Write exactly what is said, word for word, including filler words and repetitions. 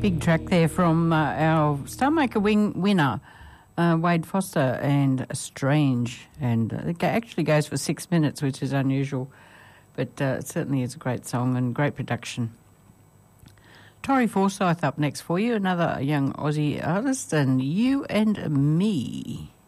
Big track there from uh, our Starmaker Wing winner, uh, Wade Foster, and Strange. And uh, it actually goes for six minutes, which is unusual. But uh, it certainly is a great song and great production. Tori Forsyth up next for you, another young Aussie artist, and You and Me.